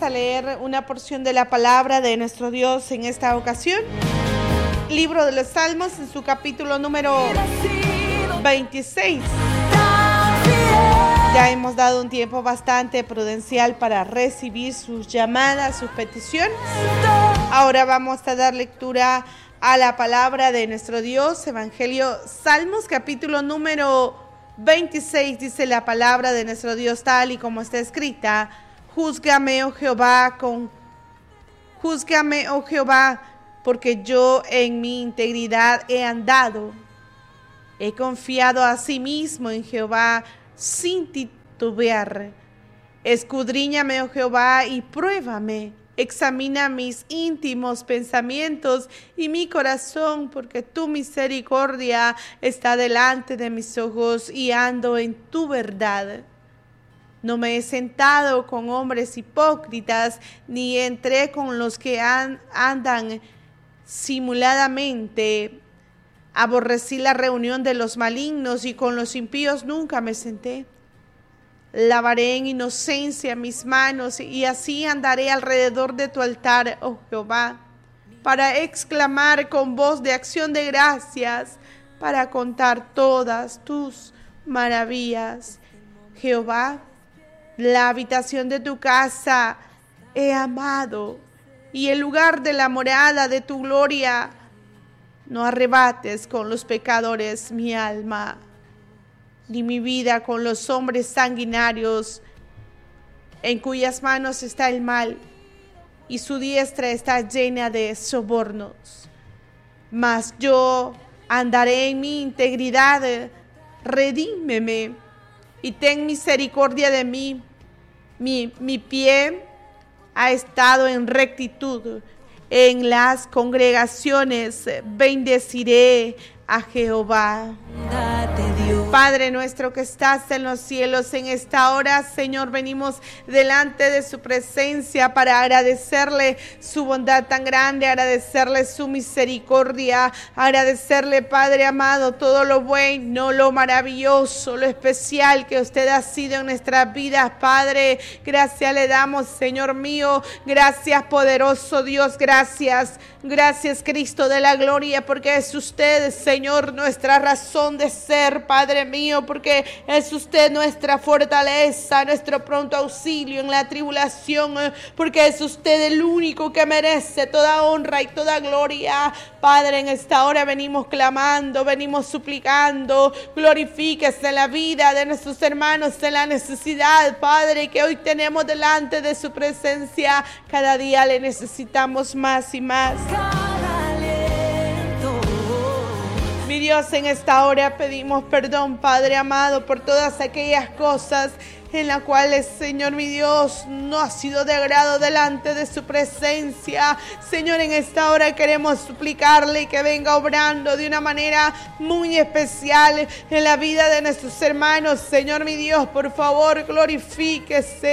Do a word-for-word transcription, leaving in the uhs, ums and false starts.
a leer una porción de la palabra de nuestro Dios en esta ocasión. Libro de los Salmos, en su capítulo número veintiséis. Ya hemos dado un tiempo bastante prudencial para recibir sus llamadas, sus peticiones. Ahora vamos a dar lectura a la palabra de nuestro Dios. Evangelio Salmos, capítulo número veintiséis, dice la palabra de nuestro Dios tal y como está escrita: Júzgame, oh Jehová, con júzgame, oh Jehová, porque yo en mi integridad he andado. He confiado a sí mismo en Jehová sin titubear. Escudriñame, oh Jehová, y pruébame. Examina mis íntimos pensamientos y mi corazón, porque tu misericordia está delante de mis ojos y ando en tu verdad. No me he sentado con hombres hipócritas, ni entré con los que an- andan simuladamente. Aborrecí la reunión de los malignos y con los impíos nunca me senté. Lavaré en inocencia mis manos y así andaré alrededor de tu altar, oh Jehová, para exclamar con voz de acción de gracias, para contar todas tus maravillas. Jehová, la habitación de tu casa he amado, y el lugar de la morada de tu gloria. No arrebates con los pecadores mi alma, ni mi vida con los hombres sanguinarios, en cuyas manos está el mal, y su diestra está llena de sobornos. Mas yo andaré en mi integridad, redímeme, y ten misericordia de mí. Mi, mi pie ha estado en rectitud. En las congregaciones bendeciré a Jehová. Padre nuestro que estás en los cielos, en esta hora, Señor, venimos delante de su presencia para agradecerle su bondad tan grande, agradecerle su misericordia, agradecerle, Padre amado, todo lo bueno, lo maravilloso, lo especial que usted ha sido en nuestras vidas, Padre. Gracias le damos, Señor mío, gracias poderoso Dios, gracias, gracias Cristo de la gloria, porque es usted, Señor, nuestra razón de ser, Padre mío, porque es usted nuestra fortaleza, nuestro pronto auxilio en la tribulación, porque es usted el único que merece toda honra y toda gloria. Padre, en esta hora venimos clamando, venimos suplicando, glorifíquese en la vida de nuestros hermanos en la necesidad, Padre, que hoy tenemos delante de su presencia. Cada día le necesitamos más y más. Mi Dios, en esta hora pedimos perdón, Padre amado, por todas aquellas cosas en las cuales, Señor mi Dios, no ha sido de agrado delante de su presencia. Señor, en esta hora queremos suplicarle que venga obrando de una manera muy especial en la vida de nuestros hermanos. Señor mi Dios, por favor, glorifíquese.